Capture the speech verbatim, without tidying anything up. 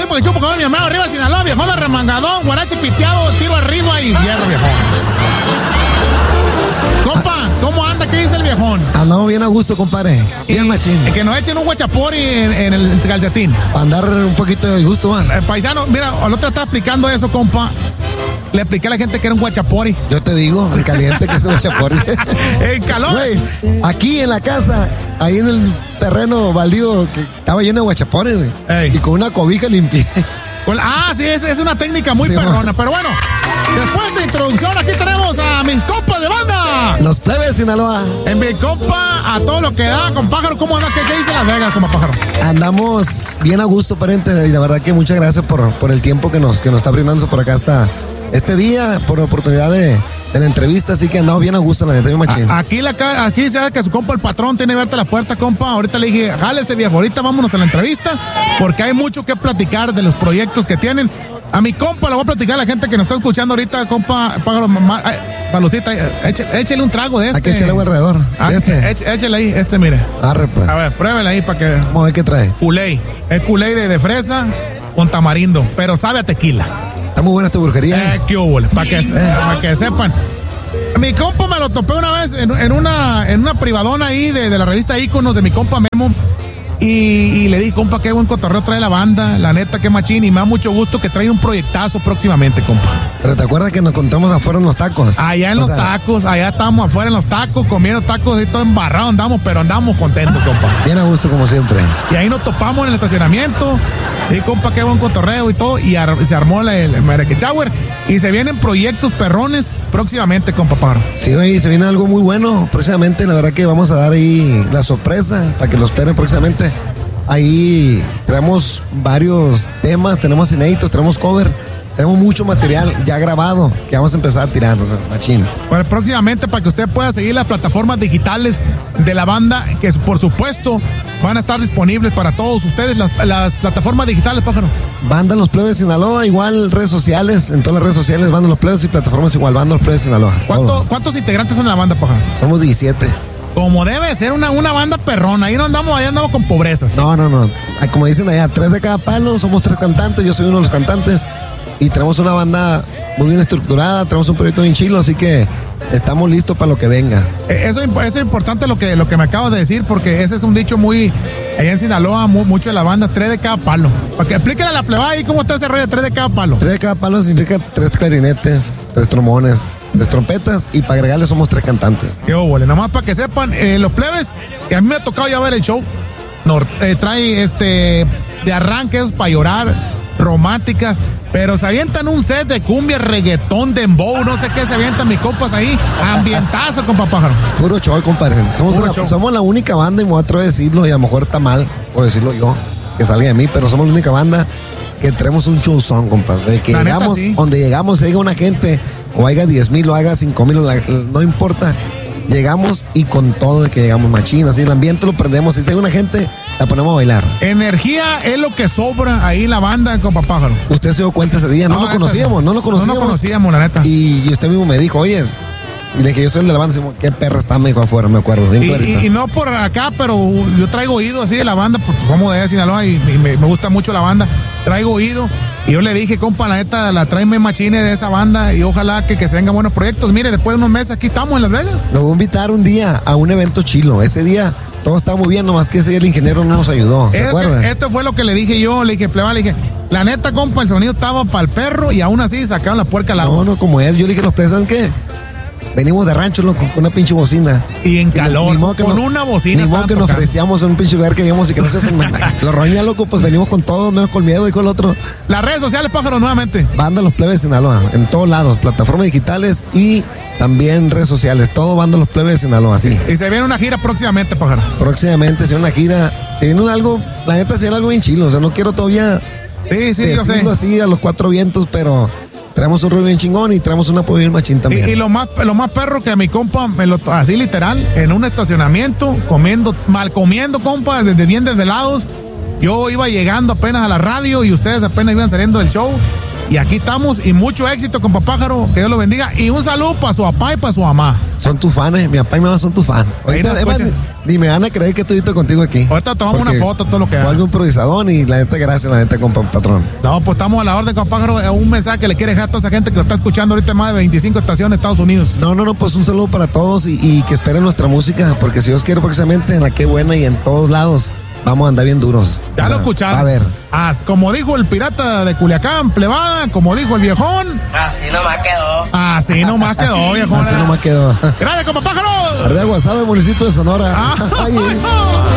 porque chupo con mi amigo arriba de Sinaloa, viejón de remangadón, guarache piteado, tiro arriba y hierro, viejón. Compa, ¿cómo anda? ¿Qué dice el viejón? Andamos bien a gusto, compadre. Bien machín. Que nos echen un guachapori en, en el calcetín. Para andar un poquito de gusto, man. Eh, paisano, mira, el otro estaba explicando eso, compa. Le expliqué a la gente que era un guachapori. Yo te digo, el caliente que es un guachapori. El calor. Güey, aquí en la casa, ahí en el terreno baldío, que estaba lleno de guachapores, güey. Ey. Y con una cobija limpié. Ah, sí, es, es una técnica muy Sí, perrona. man. Pero bueno, después de introducción, aquí tenemos a mis compas de banda. Los plebes, Sinaloa. En mi compa, a todo lo que da, con pájaro. ¿Cómo anda? ¿Qué, qué dice Las Vegas, como pájaro? Andamos bien a gusto, pariente. Y la verdad que muchas gracias por, por el tiempo que nos, que nos está brindando por acá hasta este día, por la oportunidad de, de la entrevista. Así que andamos bien a gusto, la neta, bien machín. A- Aquí, la, ca- aquí se ve que su compa, el patrón, tiene abierta la puerta, compa. Ahorita le dije, jálese, viejo. Ahorita vámonos a la entrevista, porque hay mucho que platicar de los proyectos que tienen. A mi compa le voy a platicar a la gente que nos está escuchando ahorita, compa. Pájaro, mamá. Ay, saludcita, échale, échale un trago de este. Aquí échale agua alrededor. Ah, de este. éch- échale ahí, este, mire. Arre, pues. A ver, pruébele ahí para que. Vamos a ver qué trae. Culey. Es culey de, de fresa con tamarindo, pero sabe a tequila. Está muy buena esta brujería. Eh, qué hubo, para que, pa' que sepan. Mi compa me lo topé una vez en, en una en una privadona ahí de, de la revista Íconos de mi compa Memo. Y, y le dije, compa, qué buen cotorreo trae la banda. La neta, qué machín. Y me da mucho gusto que trae un proyectazo próximamente, compa. Pero te acuerdas que nos contamos afuera en los tacos. Allá en O los sea, tacos, allá estábamos afuera en los tacos, comiendo tacos y todo embarrado andamos, pero andamos contentos, compa. Bien a gusto como siempre. Y ahí nos topamos en el estacionamiento. Y compa, qué buen cotorreo y todo. Y ar- se armó la- el Mereque Shower. Y se vienen proyectos perrones próximamente, compa Pájaro. Sí, oye, se viene algo muy bueno próximamente. La verdad que vamos a dar ahí la sorpresa para que lo esperen próximamente. Ahí traemos varios temas, tenemos inéditos, tenemos cover, tenemos mucho material ya grabado que vamos a empezar a tirar, o sea, machín. Bueno, próximamente para que usted pueda seguir las plataformas digitales de la banda, que por supuesto van a estar disponibles para todos ustedes, las, las plataformas digitales, Pájaro. Banda Los Plebes Sinaloa, igual redes sociales, en todas las redes sociales, Banda Los Plebes y plataformas igual, Banda Los Plebes Sinaloa. ¿Cuánto- todo. ¿Cuántos integrantes son de la banda, Pájaro? Somos diecisiete. Como debe ser una, una banda perrona. Ahí no andamos, ahí andamos con pobrezas. No, no, no. Ah, como dicen allá, tres de cada palo, somos tres cantantes, yo soy uno de los cantantes y tenemos una banda muy bien estructurada, tenemos un proyecto bien chilo, así que estamos listos para lo que venga. Eh, Eso, eso es importante lo que, lo que me acabas de decir, porque ese es un dicho muy, allá en Sinaloa, mu- mucho de la banda, tres de cada palo. Para que explíquele a la plebada ahí cómo está ese rollo de tres de cada palo. Tres de cada palo significa tres clarinetes, tres trombones, tres trompetas y para agregarle somos tres cantantes. Qué óvole, nomás para que sepan, eh, los plebes, que a mí me ha tocado ya ver el show, nor- eh, trae este de arranques para llorar, románticas, pero se avientan un set de cumbia, reggaetón, dembow, no sé qué, se avientan mis compas ahí, ambientazo, compa Pájaro. Puro show, compadre. Somos, Puro la, show. somos la única banda, y me voy a atrever a decirlo, y a lo mejor está mal por decirlo yo, que salga de mí, pero somos la única banda que tenemos un show son, compadre. De que La neta, llegamos, sí. donde llegamos, llega una gente, o haya diez mil, o haga cinco mil, no importa. Llegamos y con todo de que llegamos machín, así el ambiente lo prendemos. Si llega una gente, la ponemos a bailar. Energía es lo que sobra ahí en la banda, compa Pájaro. Usted se dio cuenta ese día, no, No, lo neta, conocíamos, no lo conocíamos. No lo conocíamos, la neta. Y, y usted mismo me dijo, oyes, y le dije, yo soy el de la banda, decimos, qué perra está, me dijo afuera, me acuerdo. Bien Y, clarito. y- y no por acá, pero yo traigo oído así de la banda, pues somos de allá de Sinaloa y, y me, me gusta mucho la banda. Traigo oído y yo le dije, compa, la neta, la tráeme machines de esa banda y ojalá que, que se vengan buenos proyectos. Mire, después de unos meses aquí estamos en Las Vegas. Nos voy a invitar un día a un evento chilo. Ese día todo estaba muy bien, nomás que ese día el ingeniero no nos ayudó. ¿Se acuerdan? Este, esto fue lo que le dije yo, le dije, pleba, le dije, la neta, compa, el sonido estaba para el perro y aún así sacaron la puerca al agua. No, no, como él. Yo le dije, los plebes, ¿saben qué? Venimos de rancho, loco, con una pinche bocina. Y en ni- calor, ni modo que con nos- una bocina Ni modo estaban que nos tocando. ofrecíamos en un pinche lugar que digamos y que no se Lo roña, loco, pues venimos con todo, menos con miedo, dijo el otro. Las redes sociales, Pájaro, nuevamente. Banda Los Plebes Sinaloa, en todos lados, plataformas digitales y también redes sociales. Todo Banda Los Plebes Sinaloa, sí. Y se viene una gira próximamente, Pájaro. Próximamente se viene una gira, se viene un algo, la neta se viene algo bien chilo, o sea, no quiero todavía Sí, sí, yo sé. decirlo así a los cuatro vientos, pero traemos un rollo bien chingón y traemos una pollo bien machín Y, también. y lo más lo más perro que a mi compa, me lo, así literal, en un estacionamiento, comiendo, mal comiendo, compa, desde bien desvelados. Yo iba llegando apenas a la radio y ustedes apenas iban saliendo del show. Y aquí estamos y mucho éxito, compa Pájaro, que Dios lo bendiga. Y un saludo para su papá y para su mamá. Son tus fans, mi papá y mi mamá son tus fans. Ahorita, además, ni, ni me van a creer que estoy contigo aquí. Ahorita tomamos una foto, todo lo que haga. Algo improvisadón y la gente, gracias, la gente, compa patrón. No, pues estamos a la orden, compa Pájaro. Un mensaje que le quiere dejar a toda esa gente que lo está escuchando ahorita en más de veinticinco estaciones de Estados Unidos. No, no, no, pues un saludo para todos y, y que esperen nuestra música, porque si Dios quiere, precisamente en la que buena y en todos lados vamos a andar bien duros. Ya o sea, lo escucharon. A ver. Ah, como dijo el pirata de Culiacán, plebada, como dijo el viejón. Así nomás quedó. Así nomás quedó, viejón. Así nomás quedó. Gracias, compa Pájaro. Arriba Guasave, municipio de Sonora. Ah,